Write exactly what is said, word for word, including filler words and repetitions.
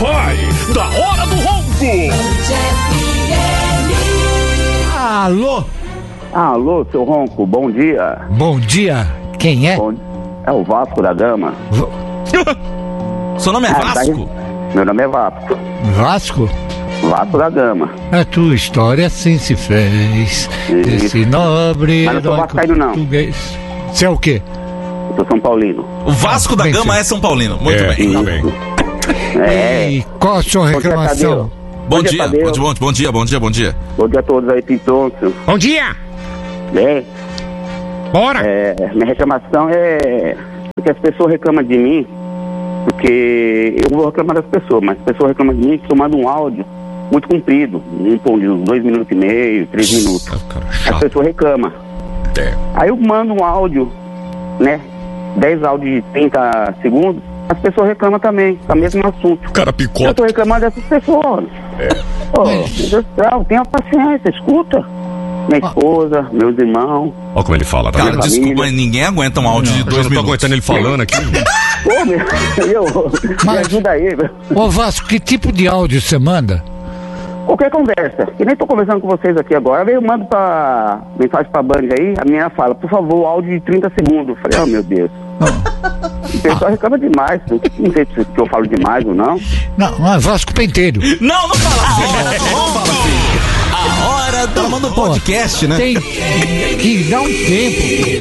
Wi-Fi da Hora do Ronco. Alô? Alô, seu Ronco, bom dia. Bom dia. Quem é? Bom, é o Vasco da Gama. V- Seu nome é Ah, Vasco? tá- Meu nome é Vasco. Vasco? Vasco da Gama. A tua história assim se fez. Isso. Esse nobre Mas não sou heróico vascaíno, não. português. Você é o quê? Eu sou São Paulino. O Vasco da Bem, Gama sim. é São Paulino. Muito É, bem. tá bem. É. E qual a sua Bom dia, reclamação? Tadeu. Bom dia, Tadeu. bom dia, bom, bom dia, bom dia, bom dia. Bom dia a todos aí, Pintoncio. Bom dia! É, Bora! é, minha reclamação é porque as pessoas reclamam de mim, porque eu não vou reclamar das pessoas, mas as pessoas reclamam de mim que eu mando um áudio muito comprido, um pão de uns dois minutos e meio, três minutos. Cara As chato. pessoas reclamam. É. Aí eu mando um áudio, né? dez áudios de trinta segundos, as pessoas reclamam também, é o mesmo assunto. O cara Eu picota. tô reclamando dessas pessoas. Pô, meu Deus do céu, tenha paciência, escuta. Minha esposa, meus irmãos. Olha como ele fala, tá Cara, vendo? desculpa, mas ninguém aguenta um áudio de Eu já dois não tô minutos. aguentando ele falando aqui. Pô, meu, eu, me Mas- ajuda aí, velho. Ô Vasco, que tipo de áudio você manda? Qualquer conversa, que nem tô conversando com vocês aqui agora, eu mando pra mensagem pra Band aí, a menina fala, por favor, áudio de trinta segundos. Eu falei, oh meu Deus. O pessoal reclama demais, não sei se eu falo demais ou não. Não, não é Vasco Penteiro. Não, não fala assim. Não fala assim. A Hora do Ronco podcast, né? Tem que dar um tempo.